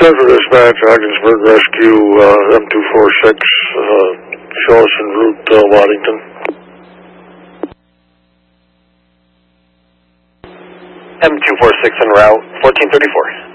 Central Dispatch, Ogdensburg Rescue, M246, show us en route Waddington. M246 en route, 1434.